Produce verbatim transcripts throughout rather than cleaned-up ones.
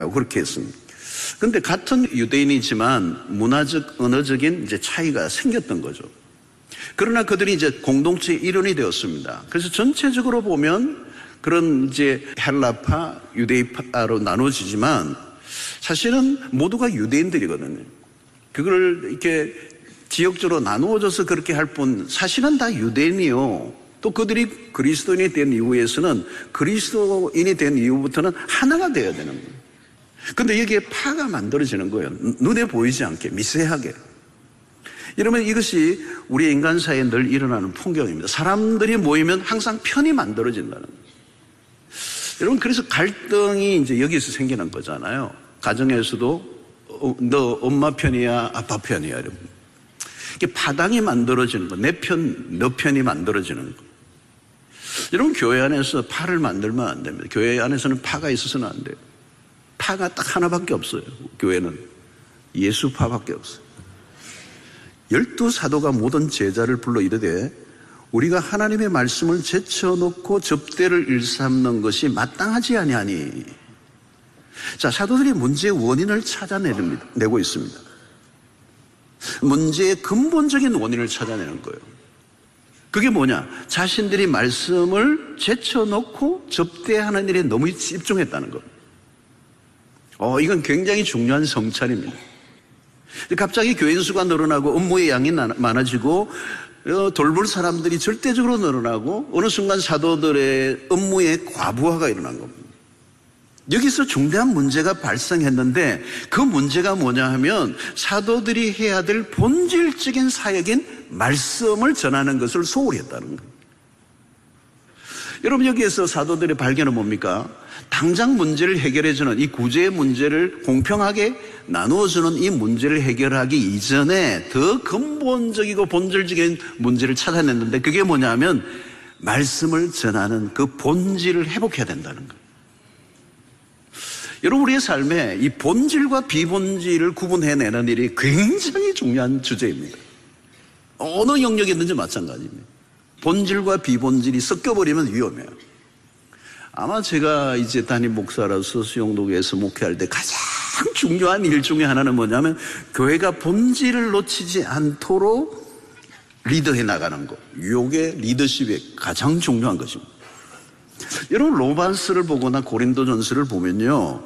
그렇게 했습니다. 근데 같은 유대인이지만 문화적, 언어적인 이제 차이가 생겼던 거죠. 그러나 그들이 이제 공동체의 일원이 되었습니다. 그래서 전체적으로 보면 그런 이제 헬라파, 유대파로 나눠지지만 사실은 모두가 유대인들이거든요. 그걸 이렇게 지역적으로 나누어져서 그렇게 할 뿐 사실은 다 유대인이요. 또 그들이 그리스도인이 된 이후에서는 그리스도인이 된 이후부터는 하나가 되어야 되는 거예요. 근데 여기에 파가 만들어지는 거예요. 눈에 보이지 않게 미세하게. 이러면 이것이 우리 인간 사이에 늘 일어나는 풍경입니다. 사람들이 모이면 항상 편이 만들어진다는 거예요. 여러분, 그래서 갈등이 이제 여기서 생기는 거잖아요. 가정에서도 너 엄마 편이야, 아빠 편이야, 여러분. 이게 파당이 만들어지는 거, 내 편, 너 편이 만들어지는 거. 여러분, 교회 안에서 파를 만들면 안 됩니다. 교회 안에서는 파가 있어서는 안 돼요. 파가 딱 하나밖에 없어요. 교회는 예수파밖에 없어요. 열두 사도가 모든 제자를 불러 이르되 우리가 하나님의 말씀을 제쳐놓고 접대를 일삼는 것이 마땅하지 아니하니. 자, 사도들이 문제의 원인을 찾아내고 있습니다. 문제의 근본적인 원인을 찾아내는 거예요. 그게 뭐냐? 자신들이 말씀을 제쳐놓고 접대하는 일에 너무 집중했다는 것. 어, 이건 굉장히 중요한 성찰입니다. 갑자기 교인 수가 늘어나고 업무의 양이 많아지고 돌볼 사람들이 절대적으로 늘어나고 어느 순간 사도들의 업무의 과부하가 일어난 겁니다. 여기서 중대한 문제가 발생했는데 그 문제가 뭐냐 하면 사도들이 해야 될 본질적인 사역인 말씀을 전하는 것을 소홀히 했다는 거예요. 여러분, 여기에서 사도들의 발견은 뭡니까? 당장 문제를 해결해주는 이 구제의 문제를 공평하게 나누어주는 이 문제를 해결하기 이전에 더 근본적이고 본질적인 문제를 찾아냈는데 그게 뭐냐면 말씀을 전하는 그 본질을 회복해야 된다는 거예요. 여러분, 우리의 삶에 이 본질과 비본질을 구분해내는 일이 굉장히 중요한 주제입니다. 어느 영역이든지 마찬가지입니다. 본질과 비본질이 섞여버리면 위험해요. 아마 제가 이제 담임 목사로서 수영동에서 목회할 때 가장 중요한 일 중에 하나는 뭐냐면 교회가 본질을 놓치지 않도록 리더해 나가는 것. 이게 리더십의 가장 중요한 것입니다. 여러분, 로마서를 보거나 고린도전서를 보면요,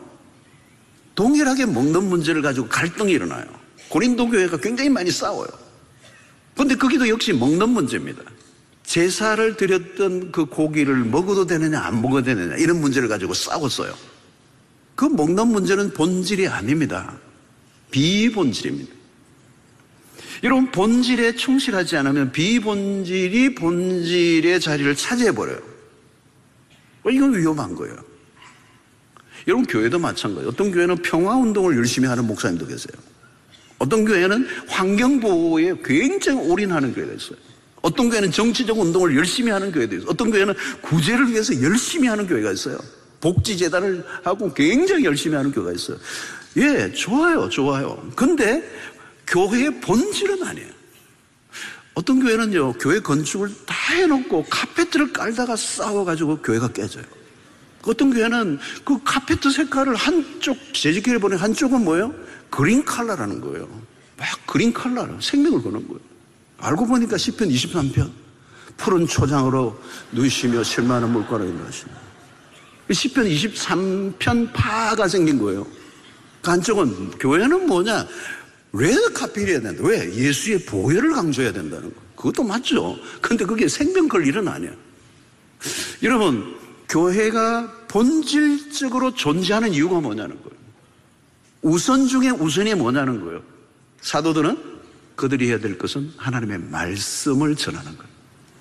동일하게 먹는 문제를 가지고 갈등이 일어나요. 고린도 교회가 굉장히 많이 싸워요. 그런데 거기도 역시 먹는 문제입니다. 제사를 드렸던 그 고기를 먹어도 되느냐 안 먹어도 되느냐 이런 문제를 가지고 싸웠어요. 그 먹는 문제는 본질이 아닙니다. 비본질입니다. 여러분, 본질에 충실하지 않으면 비본질이 본질의 자리를 차지해버려요. 이건 위험한 거예요. 여러분, 교회도 마찬가지예요. 어떤 교회는 평화운동을 열심히 하는 목사님도 계세요. 어떤 교회는 환경보호에 굉장히 올인하는 교회가 있어요. 어떤 교회는 정치적 운동을 열심히 하는 교회도 있어요. 어떤 교회는 구제를 위해서 열심히 하는 교회가 있어요. 복지재단을 하고 굉장히 열심히 하는 교회가 있어요. 예, 좋아요, 좋아요. 근데 교회의 본질은 아니에요. 어떤 교회는요, 교회 건축을 다 해놓고 카페트를 깔다가 싸워가지고 교회가 깨져요. 어떤 교회는 그 카페트 색깔을 한쪽 재직해버린 한쪽은 뭐예요? 그린 컬러라는 거예요. 막 그린 컬러로 생명을 거는 거예요. 알고 보니까 시편 이십삼 편 푸른 초장으로 누이시며 쉴만한 물가로 인도하시네. 시편 이십삼 편 파가 생긴 거예요. 그 한쪽은 교회는 뭐냐? 레드 카펫이어야 된다. 왜? 예수의 보혈을 강조해야 된다는 거. 그것도 맞죠. 근데 그게 생명 걸 일은 아니야. 여러분, 교회가 본질적으로 존재하는 이유가 뭐냐는 거예요. 우선 중에 우선이 뭐냐는 거예요. 사도들은 그들이 해야 될 것은 하나님의 말씀을 전하는 거예요.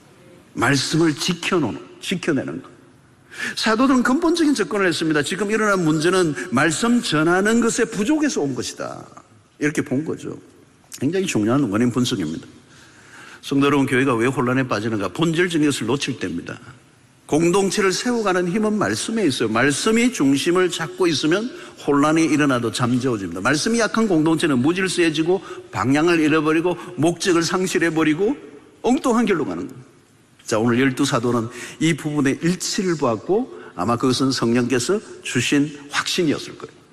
말씀을 지켜놓는, 지켜내는 거예요. 사도들은 근본적인 접근을 했습니다. 지금 일어난 문제는 말씀 전하는 것에 부족해서 온 것이다. 이렇게 본 거죠. 굉장히 중요한 원인 분석입니다. 성도 여러분, 교회가 왜 혼란에 빠지는가? 본질적인 것을 놓칠 때입니다. 공동체를 세워가는 힘은 말씀에 있어요. 말씀이 중심을 잡고 있으면 혼란이 일어나도 잠재워집니다. 말씀이 약한 공동체는 무질서해지고 방향을 잃어버리고 목적을 상실해버리고 엉뚱한 길로 가는 겁니다. 자, 오늘 열두 사도는 이 부분의 일치를 보았고 아마 그것은 성령께서 주신 확신이었을 거예요.